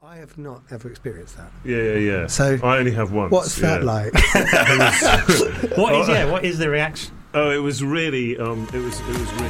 I have not ever experienced that. Yeah. So I only have once. What's that like? What is the reaction? Oh, it was really. It was really.